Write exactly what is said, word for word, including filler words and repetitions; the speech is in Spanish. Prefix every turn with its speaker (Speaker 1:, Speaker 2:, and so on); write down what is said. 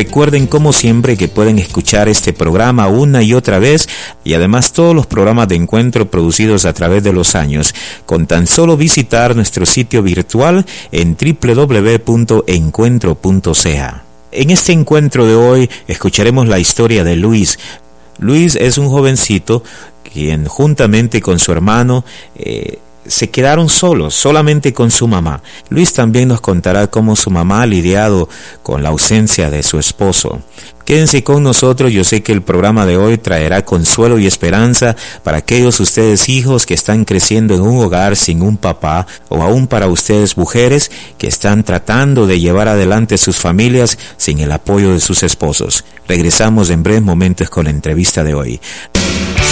Speaker 1: Recuerden como siempre que pueden escuchar este programa una y otra vez y además todos los programas de encuentro producidos a través de los años con tan solo visitar nuestro sitio virtual en doble u doble u doble u punto encuentro punto c a. En este encuentro de hoy escucharemos la historia de Luis. Luis es un jovencito quien juntamente con su hermano eh, se quedaron solos, solamente con su mamá. Luis también nos contará cómo su mamá ha lidiado con la ausencia de su esposo. Quédense con nosotros, yo sé que el programa de hoy traerá consuelo y esperanza para aquellos ustedes hijos que están creciendo en un hogar sin un papá, o aún para ustedes mujeres que están tratando de llevar adelante sus familias sin el apoyo de sus esposos. Regresamos en breves momentos con la entrevista de hoy.